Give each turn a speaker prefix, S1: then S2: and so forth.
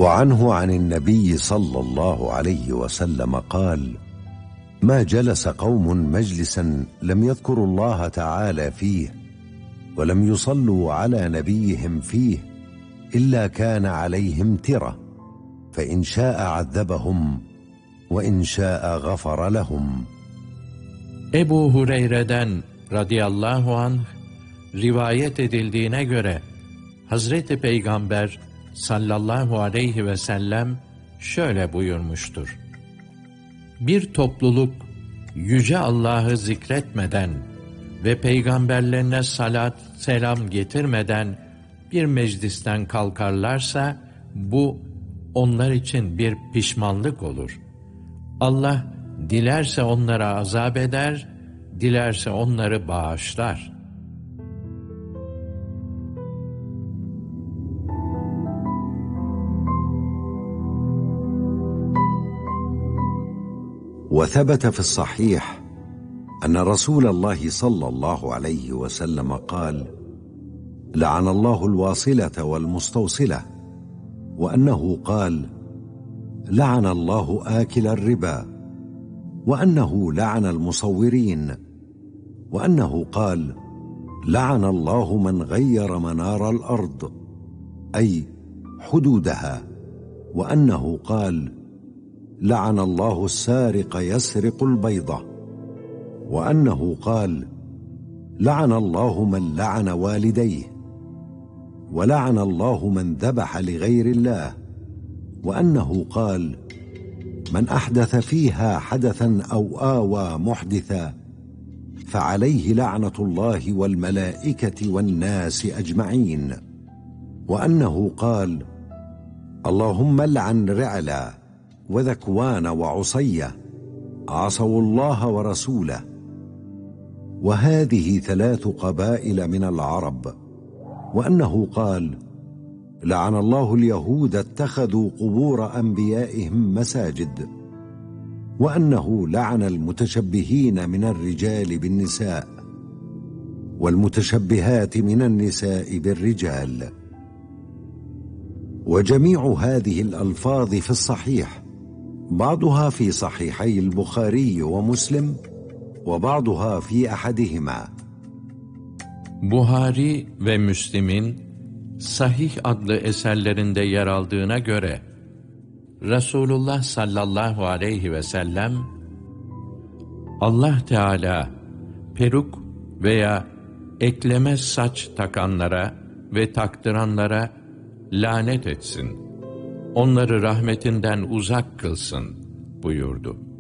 S1: وعنه عن النبي صلى الله عليه وسلم قال: ما جلس قوم مجلسا لم يذكروا الله تعالى فيه ولم يصلوا على نبيهم فيه إلا كان عليهم ترة، فإن شاء عذبهم وإن şâ'a غفر لهم.
S2: Ebu Hureyre'den radıyallahu anh rivayet edildiğine göre Hazreti Peygamber sallallahu aleyhi ve sellem şöyle buyurmuştur: Bir topluluk yüce Allah'ı zikretmeden ve peygamberlerine salat selam getirmeden bir meclisten kalkarlarsa bu onlar için bir pişmanlık olur. Allah dilerse onlara azap eder, dilerse onları bağışlar.
S1: وثبت في الصحيح أن رسول الله صلى الله عليه وسلم قال: لعن الله الواصلة والمستوصلة، وأنه قال: لعن الله آكل الربا، وأنه لعن المصورين، وأنه قال: لعن الله من غير منار الأرض أي حدودها، وأنه قال: لعن الله السارق يسرق البيضة، وأنه قال: لعن الله من لعن والديه، ولعن الله من ذبح لغير الله، وأنه قال: من أحدث فيها حدثا أو آوى محدثا فعليه لعنة الله والملائكة والناس أجمعين، وأنه قال: اللهم لعن رعلا وذكوان وعصية عصوا الله ورسوله. وهذه 3 قبائل من العرب. وأنه قال: لعن الله اليهود اتخذوا قبور أنبيائهم مساجد، وأنه لعن المتشبهين من الرجال بالنساء والمتشبهات من النساء بالرجال. وجميع هذه الألفاظ في الصحيح، بعضها في صحيحي البخاري ومسلم وبعضها في أحدهما.
S2: Buhari ve Müslim'in Sahih adlı eserlerinde yer aldığına göre Resulullah sallallahu aleyhi ve sellem Allah Teala peruk veya ekleme saç takanlara ve taktıranlara lanet etsin, onları rahmetinden uzak kılsın buyurdu.